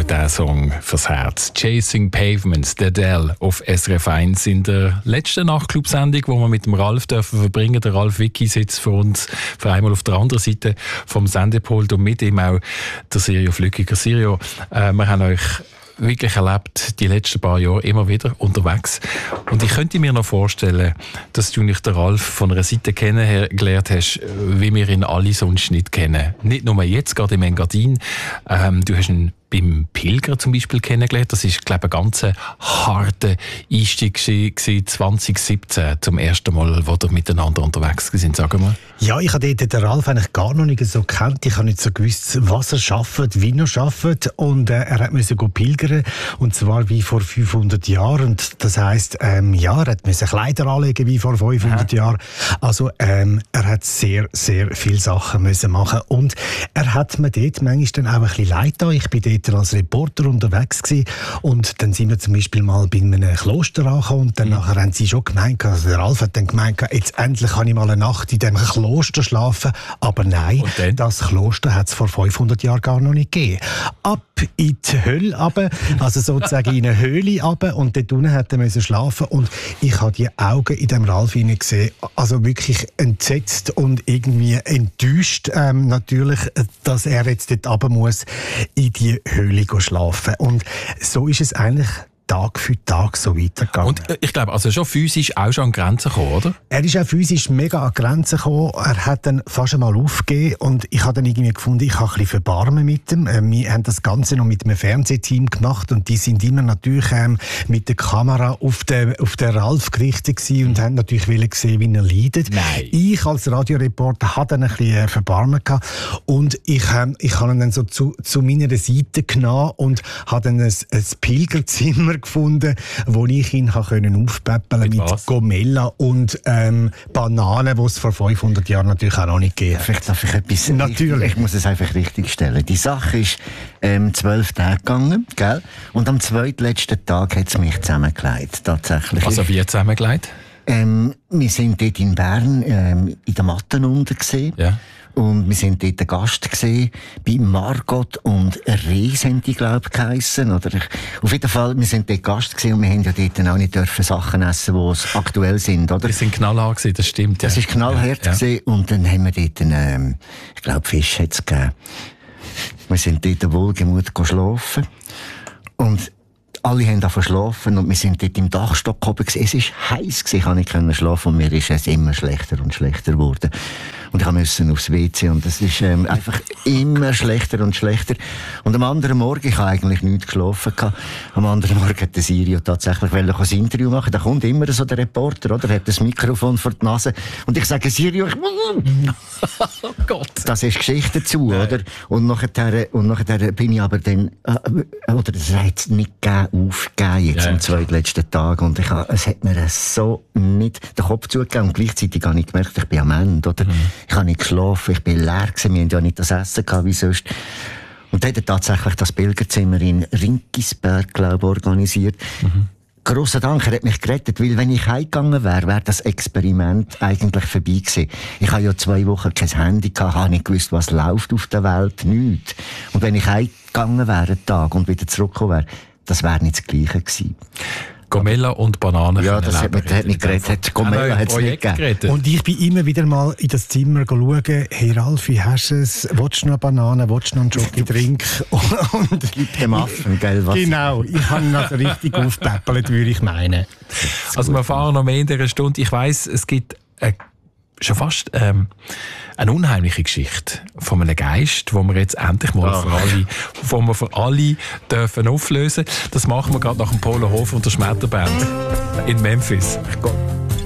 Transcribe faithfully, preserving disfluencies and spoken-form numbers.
diesen Song fürs Herz. «Chasing Pavements», der Adele auf S R F eins in der letzten Nachtclub-Sendung, die wir mit dem Ralf dürfen verbringen. Der Ralf Wicki sitzt für uns für einmal auf der anderen Seite vom Sendepult und mit ihm auch der Sirio Flückiger. Sirio, äh, wir haben euch wirklich erlebt, die letzten paar Jahre immer wieder unterwegs. Und ich könnte mir noch vorstellen, dass du nicht den Ralf von einer Seite kennengelernt hast, wie wir ihn alle sonst nicht kennen. Nicht nur jetzt, gerade im Engadin. Ähm, du hast ihn beim Pilger zum Beispiel kennengelernt. Das ist, glaube ich, ein ganz harter Einstieg zwanzig siebzehn zum ersten Mal, wo wir miteinander unterwegs sind, sagen wir. Ja, ich habe den Ralf eigentlich gar noch nicht so gekannt. Ich habe nicht so gewusst, was er schafft, wie er schafft. Und äh, er musste pilgern, und zwar wie vor fünfhundert Jahren. Und das heisst, ähm, ja, er musste Kleider anlegen wie vor fünfhundert ja. Jahren. Also ähm, er hat sehr, sehr viele Sachen müssen machen. Und er hat mir dort manchmal dann auch ein bisschen leid getan. Ich bin dort als Reporter unterwegs gewesen. Und dann sind wir zum Beispiel mal bei einem Kloster angekommen. Und dann mhm. nachher haben sie schon gemeint, also der Ralf hat dann gemeint, jetzt endlich kann ich mal eine Nacht in diesem Kloster schlafen. Aber nein, das Kloster hat es vor fünfhundert Jahren gar noch nicht gegeben. Ab in die Hölle runter, also sozusagen in eine Höhle runter, und dort unten hat er müssen schlafen. Und ich habe die Augen in dem Ralf gesehen, also wirklich entsetzt und irgendwie enttäuscht, ähm, natürlich, dass er jetzt dort runter muss in die Höhle schlafen. Und so ist es eigentlich Tag für Tag so weitergegangen. Und äh, ich glaube, also schon physisch auch schon an Grenzen gekommen, oder? Er ist auch physisch mega an Grenzen gekommen. Er hat dann fast einmal aufgegeben und ich habe dann irgendwie gefunden, ich habe ein bisschen Verbarmen mit ihm. Äh, wir haben das Ganze noch mit einem Fernsehteam gemacht und die sind immer natürlich ähm, mit der Kamera auf den, auf den Ralf gerichtet gewesen und haben natürlich wollen sehen, wie er leidet. Nein. Ich als Radioreporter hatte dann ein bisschen Verbarmen gehabt und ich, ähm, ich habe ihn dann so zu, zu meiner Seite genommen und habe dann ein, ein Pilgerzimmer gefunden, wo ich ihn aufpäppeln mit, mit Gomella und ähm, Bananen, die es vor fünfhundert Jahren natürlich auch noch nicht gegeben hat. Darf ich etwas? Natürlich. Ich, ich muss es einfach richtig stellen. Die Sache ist ähm, zwölf Tage gegangen, gell? Und am zweitletzten Tag hat es mich zusammengelegt, tatsächlich. Also wie zusammengelegt? Ähm, wir sind dort in Bern ähm, in der Matten unten gesehen. Ja. Und wir sind dort ein Gast gesehen, bei Margot und Rees haben die, glaube ich, geheissen. Oder ich, auf jeden Fall, wir sind dort Gast gesehen und wir haben ja dort auch nicht dürfen Sachen essen, die aktuell sind, oder? Wir sind knallhart gewesen, das stimmt. Das ja. ist knallhart ja, ja. gewesen. Und dann haben wir dort einen, ähm, ich glaube, Fisch hat's gegeben. Wir sind dort wohlgemut schlafen. Und alle haben da verschlafen und wir sind dort im Dachstock oben gewesen. Es war heiß gewesen, ich konnte nicht schlafen und mir ist es immer schlechter und schlechter geworden. Und ich musste aufs W C und es ist ähm, einfach immer schlechter und schlechter. Und am anderen Morgen, ich habe eigentlich nichts geschlafen gehabt, am anderen Morgen hat der Sirio tatsächlich ein Interview machen. Da kommt immer so der Reporter, oder? Er hat das Mikrofon vor die Nase und ich sage, Sirio, ich... oh Gott. Das ist Geschichte dazu, Nein. oder? Und nachher, und nachher bin ich aber dann, äh, oder das hat es nicht gegeben, aufgegeben jetzt ja. am zweitletzten Tag und ich habe, es hat mir so nicht den Kopf zugegeben und gleichzeitig habe ich gemerkt, ich bin am Ende, oder? Mhm. Ich habe nicht geschlafen, ich bin leer gewesen, wir hatten ja nicht das Essen gehabt, wie sonst. Und dann hat er tatsächlich das Pilgerzimmer in Rinkisberg, glaube ich, organisiert. Mhm. Grosser Dank, er hat mich gerettet, weil wenn ich heimgegangen wäre, wäre das Experiment eigentlich vorbei gewesen. Ich habe ja zwei Wochen kein Handy gehabt, habe nicht gewusst, was läuft auf der Welt, nichts. Und wenn ich heimgegangen wäre, einen Tag, und wieder zurückgekommen wäre, das wäre nicht das Gleiche gewesen. Gomella und Bananen. Ja, das hat, hat nicht geredet. Gomella hat es nicht gegeben. Und ich bin immer wieder mal in das Zimmer schauen, hey Ralf, wie hast du es? Willst du noch Bananen? Willst du noch einen Schoki-Drink? Und gib dem Affen, gell? Was? Genau, ich habe ihn also richtig aufgepäppelt, würde ich meinen. Also wir fahren noch mehr in dieser Stunde. Ich weiss, es gibt eine, schon fast ähm, eine unheimliche Geschichte von einem Geist, wo wir jetzt endlich mal oh. für alle, wo wir für alle dürfen auflösen. Das machen wir gerade nach dem Polo Hof und der Schmetterband in Memphis. Gott.